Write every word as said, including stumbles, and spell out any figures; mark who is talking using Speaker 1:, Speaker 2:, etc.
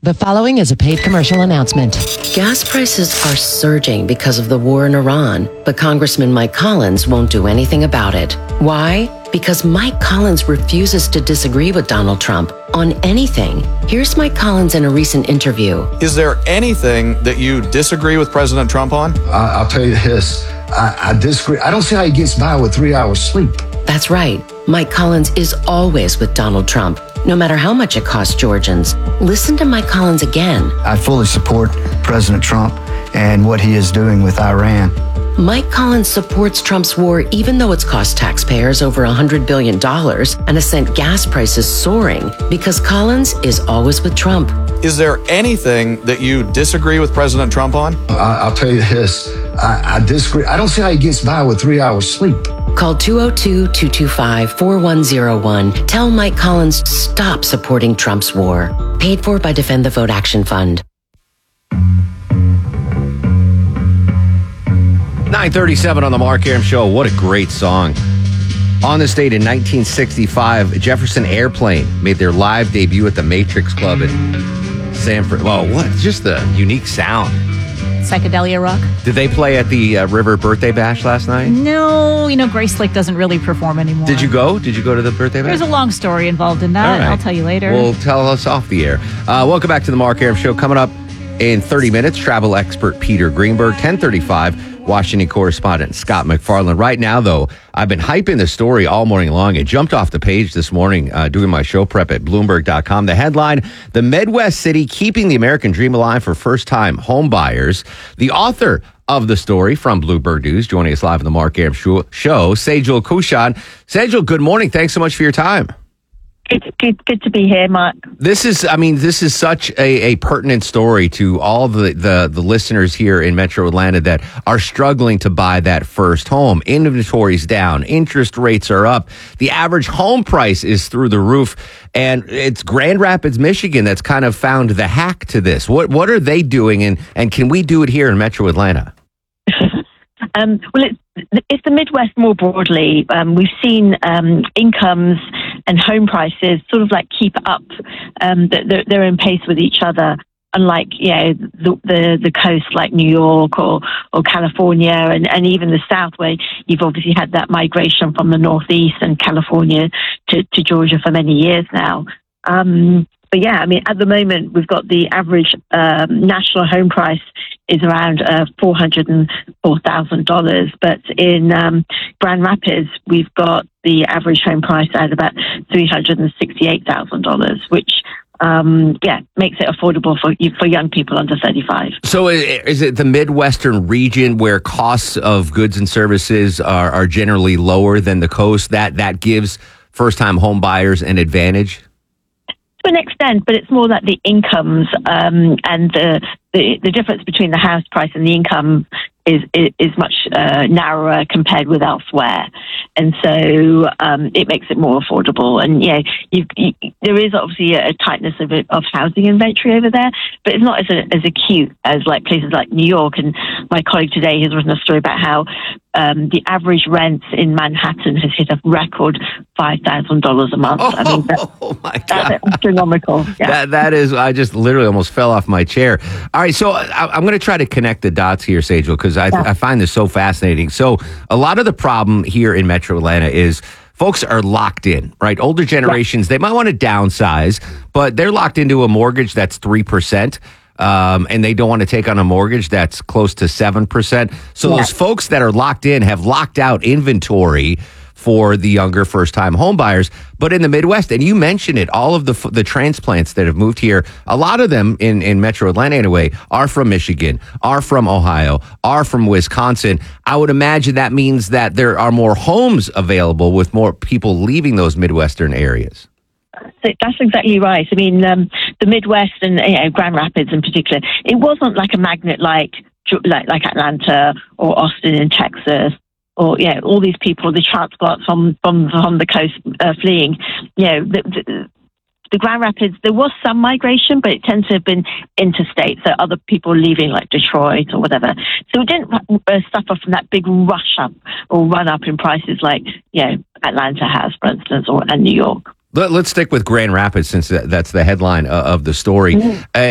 Speaker 1: The following is a paid commercial announcement.
Speaker 2: Gas prices are surging because of the war in Iran, but Congressman Mike Collins won't do anything about it. Why? Because Mike Collins refuses to disagree with Donald Trump on anything. Here's Mike Collins in a recent interview.
Speaker 3: Is there anything that you disagree with President Trump on?
Speaker 4: I, I'll tell you this. I, I disagree. I don't see how he gets by with three hours sleep.
Speaker 2: That's right. Mike Collins is always with Donald Trump, no matter how much it costs Georgians. Listen to Mike Collins again.
Speaker 5: I fully support President Trump and what he is doing with Iran.
Speaker 2: Mike Collins supports Trump's war even though it's cost taxpayers over one hundred billion dollars and has sent gas prices soaring because Collins is always with Trump.
Speaker 3: Is there anything that you disagree with President Trump on?
Speaker 4: I, I'll tell you this. I, I disagree. I don't see how he gets by with three hours sleep.
Speaker 2: Call two oh two, two two five, four one oh one. Tell Mike Collins stop supporting Trump's war. Paid for by Defend the Vote Action Fund.
Speaker 6: nine thirty-seven on the Mark Aram Show. What a great song. On this date in nineteen sixty-five, Jefferson Airplane made their live debut at the Matrix Club in Sanford. Well, what? Just the unique sound.
Speaker 7: Psychedelia rock.
Speaker 6: Did they play at the uh, River Birthday Bash last night?
Speaker 7: No, you know, Grace Slick doesn't really perform anymore.
Speaker 6: Did you go? Did you go to the Birthday Bash?
Speaker 7: There's a long story involved in that.
Speaker 6: All right.
Speaker 7: I'll tell you later.
Speaker 6: Well, tell us off the air. Uh, welcome back to the Mark Aram Show. Coming up in thirty minutes, travel expert Peter Greenberg. ten thirty-five, Washington correspondent Scott McFarland. Right now, though, I've been hyping the story all morning long. It jumped off the page this morning uh, doing my show prep at Bloomberg dot com. The headline, The Midwest City Keeping the American Dream Alive for First-Time Home Buyers. The author of the story from Bloomberg News, joining us live on the Mark Aram Show, Sejal Kushan. Sejal, good morning. Thanks so much for your time.
Speaker 8: It's good, good to be here, Mark.
Speaker 6: This is, I mean, this is such a, a pertinent story to all the, the, the listeners here in Metro Atlanta that are struggling to buy that first home. Inventory's down. Interest rates are up. The average home price is through the roof. And it's Grand Rapids, Michigan that's kind of found the hack to this. What what are they doing, and, and can we do it here in Metro Atlanta?
Speaker 8: um, well, it's, it's the Midwest more broadly. Um, we've seen um, incomes and home prices sort of like keep up. Um, they're, they're in pace with each other, unlike, you know, the, the, the coast like New York or, or California and, and even the South, where you've obviously had that migration from the Northeast and California to, to Georgia for many years now. Um, but yeah, I mean, at the moment, we've got the average um, national home price is around uh, four hundred four thousand dollars. But in um, Grand Rapids, we've got the average home price at about three hundred sixty-eight thousand dollars, which Um, yeah, makes it affordable for for young people under thirty-five.
Speaker 6: So is it the Midwestern region where costs of goods and services are, are generally lower than the coast, that that gives first-time home buyers an advantage?
Speaker 8: To an extent, but it's more that the incomes um, and the, the the difference between the house price and the income is is, is much uh, narrower compared with elsewhere, and so um, it makes it more affordable. And yeah, you, you, there is obviously a, a tightness of of housing inventory over there, but it's not as a, as acute as like places like New York. And my colleague today has written a story about how um, the average rent in Manhattan has hit a record five thousand dollars a month.
Speaker 6: Oh,
Speaker 8: I mean, that,
Speaker 6: oh my God.
Speaker 8: that's astronomical. Yeah.
Speaker 6: That that is, I just literally almost fell off my chair. All right, so I, I'm going to try to connect the dots here, Sejal, because I,
Speaker 8: Yeah.
Speaker 6: I find this so fascinating. So a lot of the problem here in Metro Atlanta is folks are locked in, right? Older generations, they might want to downsize, but they're locked into a mortgage that's three percent. Um, and they don't want to take on a mortgage that's close to seven percent. So
Speaker 8: Yeah.
Speaker 6: those folks that are locked in have locked out inventory for the younger first-time home buyers. But in the Midwest, and you mentioned it, all of the the transplants that have moved here, a lot of them in, in Metro Atlanta anyway, are from Michigan, are from Ohio, are from Wisconsin. I would imagine that means that there are more homes available with more people leaving those Midwestern areas.
Speaker 8: That's exactly right. I mean, um, the Midwest and you know, Grand Rapids in particular, it wasn't like a magnet like like, like Atlanta or Austin in Texas, or yeah, all these people, the transplants from from from the coast uh, fleeing. You know, the, the, the Grand Rapids, there was some migration, but it tends to have been interstate, so other people leaving like Detroit or whatever. So it didn't uh, suffer from that big rush up or run up in prices like you know Atlanta has, for instance, or and New York.
Speaker 6: Let, let's stick with Grand Rapids since that's the headline of the story. Mm-hmm.